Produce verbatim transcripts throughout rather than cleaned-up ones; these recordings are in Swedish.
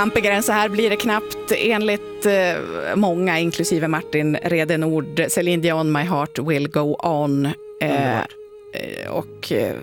Pampigare än så här blir det knappt enligt eh, många, inklusive Martin Redenord. Celine Dion, My Heart Will Go On. Eh, och eh,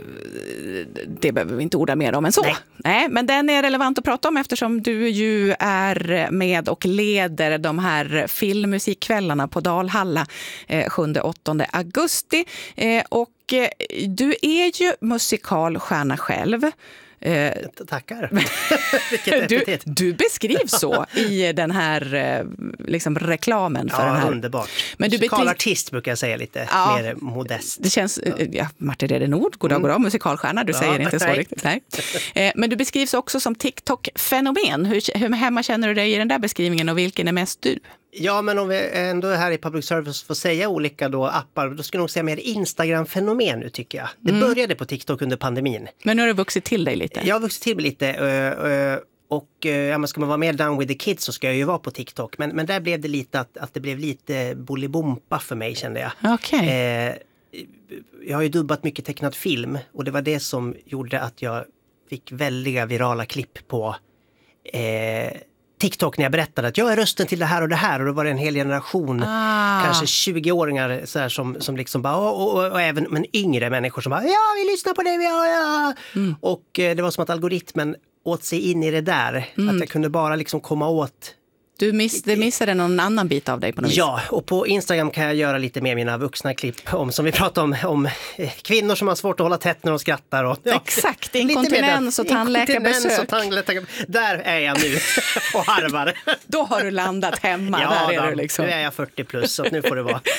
det behöver vi inte orda mer om än så. Nej. Nej, men den är relevant att prata om eftersom du ju är med och leder de här filmmusikkvällarna på Dalhalla eh, sjunde åttonde augusti. Eh, och eh, du är ju musikalstjärna själv. Eh, Tackar. Vilket du, du beskrivs så i den här liksom, reklamen för ja, den här. Underbart. Men du musikalartist brukar jag säga lite ja, mer modest. Det känns, ja, Martin Redenord, goddag, goddag, musikalstjärna, du ja, säger inte nej. så riktigt. Nej. Eh, men du beskrivs också som TikTok-fenomen. Hur, hur hemma känner du dig i den där beskrivningen och vilken är mest du? Ja, men om vi ändå är här i public service får säga olika då appar, då skulle jag nog säga mer Instagram-fenomen nu tycker jag. Det mm. började på TikTok under pandemin. Men nu har du vuxit till dig lite. Jag har vuxit till mig lite och ja, men ska man vara mer down with the kids så ska jag ju vara på TikTok. Men, men där blev det lite att, att det blev lite bolibompa för mig kände jag. Okej. Okay. Eh, jag har ju dubbat mycket tecknad film och det var det som gjorde att jag fick väldiga virala klipp på eh, TikTok när jag berättade att jag är rösten till det här och det här och då var det en hel generation, ah. kanske tjugo-åringar så här, som, som liksom bara, och, och, och även men yngre människor som bara, ja vi lyssnar på det, ja, ja. Mm. Och eh, det var som att algoritmen åt sig in i det där, mm. att jag kunde bara liksom komma åt. Du miss, det missade någon annan bit av dig på något ja, vis. Och på Instagram kan jag göra lite mer mina vuxna klipp om, som vi pratar om, om kvinnor som har svårt att hålla tätt när de skrattar. Och, ja, exakt, inkontinens och tandläkarbesök. Och tandläkar... Där är jag nu och harvar. Då har du landat hemma. Ja, där är då, du liksom. Nu är jag fyrtio plus så nu får det vara.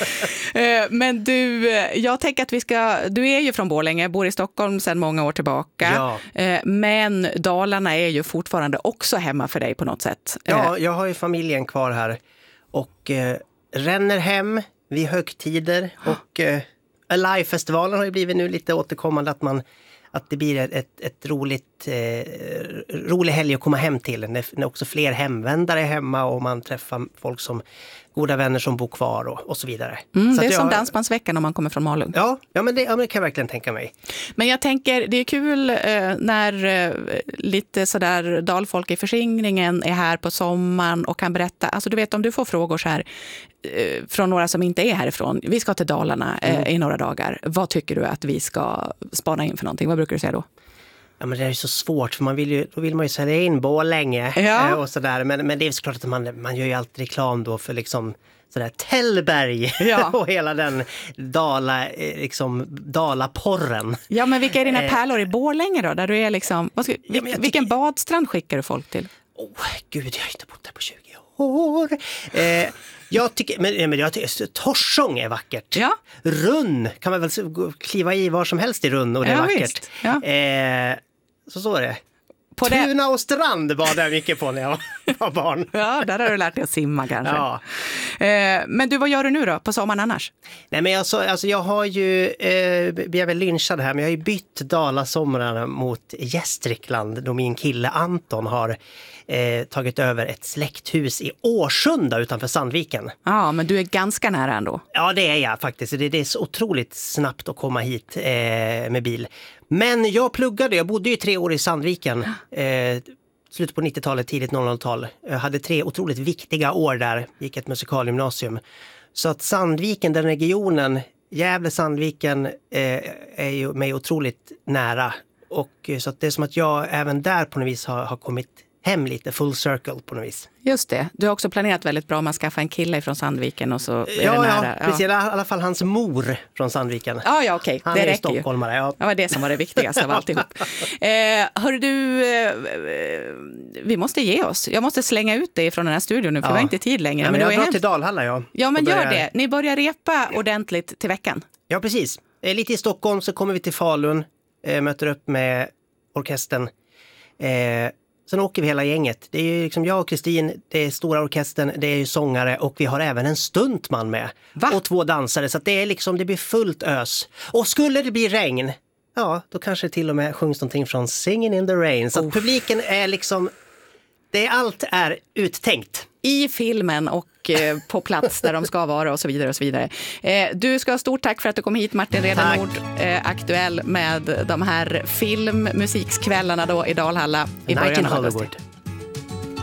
Men du, jag tänker att vi ska, du är ju från Borlänge, bor i Stockholm sedan många år tillbaka. Ja. Men Dalarna är ju fortfarande också hemma för dig på något sätt. Ja, jag har ju familjen kvar här och eh, ränner hem vid högtider och eh, Alive-festivalen har ju blivit nu lite återkommande att man att det blir ett, ett, ett roligt eh, rolig helg att komma hem till när, när också fler hemvändare är hemma och man träffar folk som goda vänner som bor kvar och, och så vidare. Mm, så det är jag, som Dansbandsveckan om man kommer från Malung. Ja, ja, men det, ja, men det kan jag verkligen tänka mig. Men jag tänker, det är kul eh, när eh, lite sådär dalfolk i förskingringen är här på sommaren och kan berätta. Alltså du vet om du får frågor så här eh, från några som inte är härifrån. Vi ska till Dalarna eh, mm. i några dagar. Vad tycker du att vi ska spana in för någonting? Vad brukar du säga då? Ja, men det är ju så svårt för man vill ju, då vill man ju sälja in Borlänge ja. och sådär. Men, men det är såklart att man, man gör ju alltid reklam då för liksom sådär Tällberg ja. och hela den Dala, liksom, Dalaporren. Ja, men vilka är dina pärlor i Borlänge då? Där du är liksom, vad ska, ja, vilken tycker... badstrand skickar du folk till? Åh, oh, gud, jag har inte bott där på tjugo år. Eh, jag tycker, men, men jag tycker, Torsång är vackert. Ja. Runn kan man väl kliva i var som helst i Runn och det är ja, vackert. Ja. Eh, så så är det. På Tuna och strand var det mycket på när jag var barn. Ja, där har du lärt dig att simma kanske. Ja. Eh, men du, vad gör du nu då på sommaren annars? Nej, men alltså, alltså jag har ju, eh, vi är väl lynchade här, men jag har ju bytt Dalasomrarna mot Gästrikland då min kille Anton har eh, tagit över ett släkthus i Årsunda utanför Sandviken. Ja, men du är ganska nära ändå. Ja, det är jag faktiskt. Det, det är så otroligt snabbt att komma hit eh, med bil. Men jag pluggade, jag bodde ju tre år i Sandviken, eh, slutet på nittiotalet, tidigt noll noll-tal. Jag hade tre otroligt viktiga år där, gick ett musikalgymnasium. Så att Sandviken, den regionen, Gävle-Sandviken eh, är ju mig otroligt nära. Och så att det är som att jag även där på något vis har, har kommit hem lite, full circle på något vis. Just det. Du har också planerat väldigt bra om man skaffar en kille från Sandviken och så är ja, det nära. Ja, precis. I alla fall hans mor från Sandviken. Ja, ja, okej. Han det är räcker stockholmare, ja. Det var det som var det viktigaste av alltihop. Eh, hör du, eh, vi måste ge oss. Jag måste slänga ut dig från den här studion nu, för ja. vi har inte tid längre. Ja, men, men jag drar hemskt... till Dalhalla, ja. Ja, men gör det. Ni börjar repa ordentligt till veckan. Ja, precis. Lite i Stockholm så kommer vi till Falun, eh, möter upp med orkestern. Eh, Sen åker vi hela gänget. Det är ju liksom jag och Kristin, det är stora orkestern, det är ju sångare och vi har även en stuntman med. Va? Och två dansare, så att det är liksom, det blir fullt ös. Och skulle det bli regn, ja, då kanske det till och med sjungs någonting från Singing in the Rain. Så att publiken är liksom, det är, allt är uttänkt. I filmen och eh, på plats där de ska vara och så vidare och så vidare. Eh, du ska ha stort tack för att du kom hit, Martin Redenord, eh, aktuell med de här filmmusikskvällarna då i Dalhalla i början av augusti.